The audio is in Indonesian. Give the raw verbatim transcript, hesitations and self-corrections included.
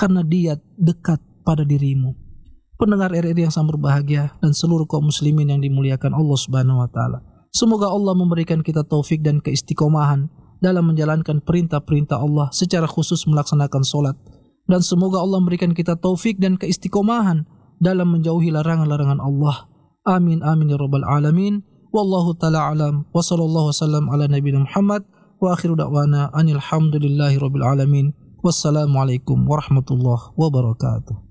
karena dia dekat pada dirimu. Pendengar R R I yang sangat berbahagia dan seluruh kaum muslimin yang dimuliakan Allah Subhanahu wa taala. Semoga Allah memberikan kita taufik dan keistiqomahan dalam menjalankan perintah-perintah Allah, secara khusus melaksanakan solat. Dan semoga Allah memberikan kita taufik dan keistiqomahan dalam menjauhi larangan-larangan Allah. Amin amin ya rabbal alamin. Wallahu ta'ala alam wa sallallahu wasallam ala nabiyina Muhammad wa akhiru da'wana anil hamdulillahi rabbil alamin. Wassalamualaikum warahmatullahi wabarakatuh.